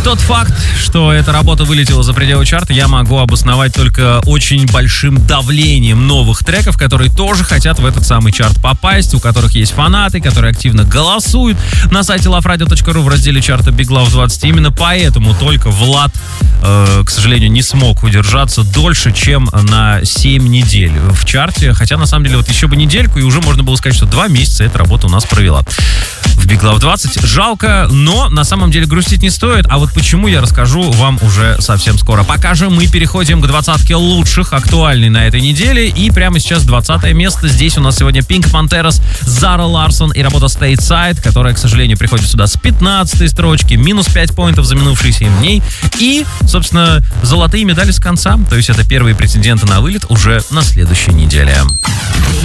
Тот факт, что эта работа вылетела за пределы чарта, я могу обосновать только очень большим давлением новых треков, которые тоже хотят в этот самый чарт попасть, у которых есть фанаты, которые активно голосуют на сайте loveradio.ru в разделе чарта Big Love 20. Именно поэтому только Влад, к сожалению, не смог удержаться дольше, чем на 7 недель в чарте. Хотя, на самом деле, вот еще бы недельку, и уже можно было сказать, что 2 месяца эта работа у нас провела в Big Love 20. Жалко, но на самом деле грустить не стоит. А вот почему, я расскажу вам уже совсем скоро. Пока же мы переходим к 20-ке лучших, актуальной на этой неделе. И прямо сейчас 20-е место. Здесь у нас сегодня Pink Panthers, Зара Ларсон и работа Stateside, которая, к сожалению, приходит сюда с 15-й строчки. Минус 5 поинтов за минувшие 7 дней. И, собственно, золотые медали с конца. То есть это первые претенденты на вылет уже на следующей неделе.